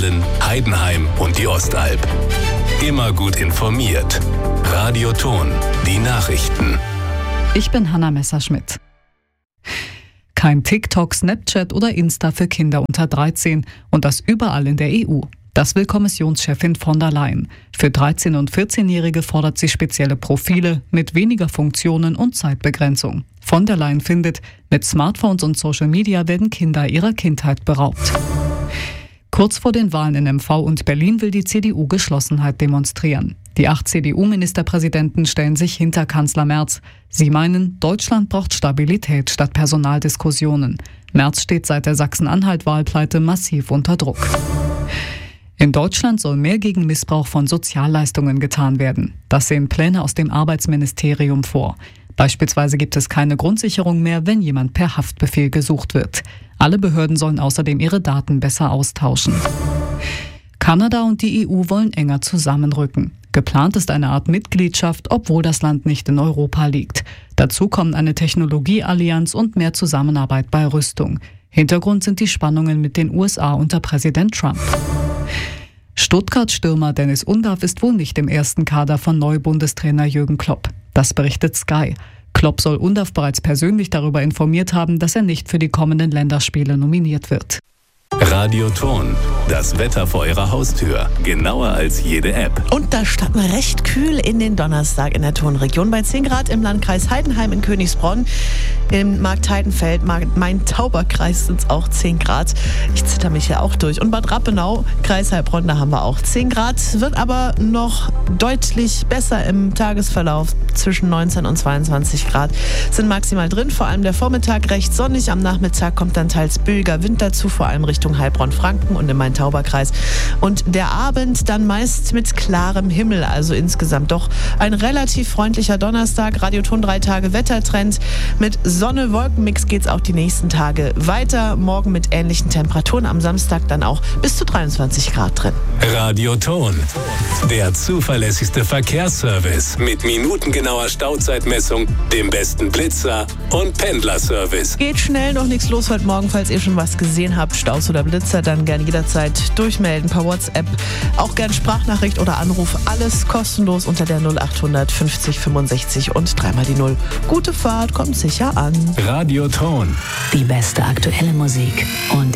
Aalen, Heidenheim und die Ostalb. Immer gut informiert. Radio Ton, die Nachrichten. Ich bin Hanna Messerschmidt. Kein TikTok, Snapchat oder Insta für Kinder unter 13 und das überall in der EU. Das will Kommissionschefin von der Leyen. Für 13- und 14-Jährige fordert sie spezielle Profile mit weniger Funktionen und Zeitbegrenzung. Von der Leyen findet, mit Smartphones und Social Media werden Kinder ihrer Kindheit beraubt. Kurz vor den Wahlen in MV und Berlin will die CDU Geschlossenheit demonstrieren. Die 8 CDU-Ministerpräsidenten stellen sich hinter Kanzler Merz. Sie meinen, Deutschland braucht Stabilität statt Personaldiskussionen. Merz steht seit der Sachsen-Anhalt-Wahlpleite massiv unter Druck. In Deutschland soll mehr gegen Missbrauch von Sozialleistungen getan werden. Das sehen Pläne aus dem Arbeitsministerium vor. Beispielsweise gibt es keine Grundsicherung mehr, wenn jemand per Haftbefehl gesucht wird. Alle Behörden sollen außerdem ihre Daten besser austauschen. Kanada und die EU wollen enger zusammenrücken. Geplant ist eine Art Mitgliedschaft, obwohl das Land nicht in Europa liegt. Dazu kommen eine Technologieallianz und mehr Zusammenarbeit bei Rüstung. Hintergrund sind die Spannungen mit den USA unter Präsident Trump. Stuttgart-Stürmer Dennis Undaff ist wohl nicht im ersten Kader von Neubundestrainer Jürgen Klopp. Das berichtet Sky. Klopp soll Undaff bereits persönlich darüber informiert haben, dass er nicht für die kommenden Länderspiele nominiert wird. Radio Ton, das Wetter vor Ihrer Haustür, genauer als jede App. Und da starten wir recht kühl in den Donnerstag in der Tonregion. Bei 10 Grad im Landkreis Heidenheim in Königsbronn. Im Marktheidenfeld, Main-Tauber-Kreis sind es auch 10 Grad. Ich zitter mich hier auch durch. Und Bad Rappenau, Kreis Heilbronn, da haben wir auch 10 Grad. Wird aber noch deutlich besser im Tagesverlauf. Zwischen 19 und 22 Grad sind maximal drin. Vor allem der Vormittag recht sonnig. Am Nachmittag kommt dann teils böiger Wind dazu, vor allem Richtung Heilbronn-Franken und im Main-Tauber-Kreis. Und der Abend dann meist mit klarem Himmel. Also insgesamt doch ein relativ freundlicher Donnerstag. Radioton 3 Tage Wettertrend. Mit Sonne-Wolkenmix geht's auch die nächsten Tage weiter. Morgen mit ähnlichen Temperaturen. Am Samstag dann auch bis zu 23 Grad drin. Radio Ton, der zuverlässigste Verkehrsservice mit minutengenauer Stauzeitmessung, dem besten Blitzer und Pendlerservice. Geht schnell, noch nichts los heute Morgen. Falls ihr schon was gesehen habt, Staus oder Blitzer, dann gerne jederzeit durchmelden per WhatsApp. Auch gern Sprachnachricht oder Anruf. Alles kostenlos unter der 0800 50 65 und 3 die 0. Gute Fahrt, kommt sicher an. Radio Ton. Die beste aktuelle Musik und